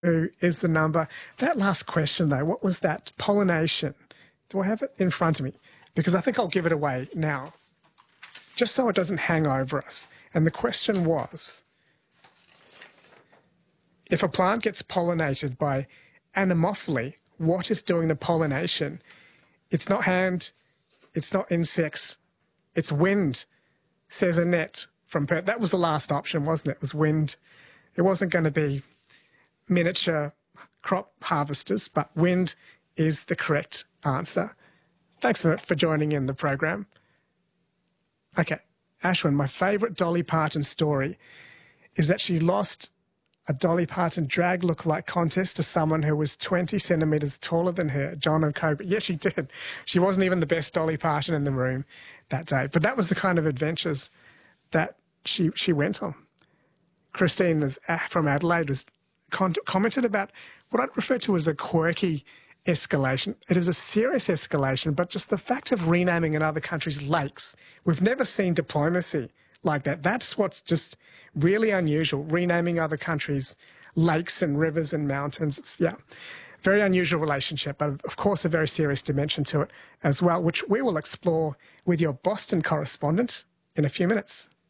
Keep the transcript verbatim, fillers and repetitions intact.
Two is the number. That last question, though, what was that? Pollination. Do I have it in front of me? Because I think I'll give it away now, just so it doesn't hang over us. And the question was, if a plant gets pollinated by anemophily, what is doing the pollination? It's not hand, it's not insects, it's wind, says Annette from Perth. That was the last option, wasn't it? It was wind. It wasn't going to be miniature crop harvesters, but wind is the correct answer. Thanks for, for joining in the program. Okay, Ashwin, my favourite Dolly Parton story is that she lost a Dolly Parton drag lookalike contest to someone who was twenty centimetres taller than her, John O'Cobra. Yes, she did. She wasn't even the best Dolly Parton in the room that day. But that was the kind of adventures that she she went on. Christine is, from Adelaide was con commented about what I'd refer to as a quirky escalation. It is a serious escalation, but just the fact of renaming another country's lakes, we've never seen diplomacy like that. That's what's just really unusual, renaming other countries' lakes and rivers and mountains. It's, yeah, very unusual relationship, but of course a very serious dimension to it as well, which we will explore with your Boston correspondent in a few minutes.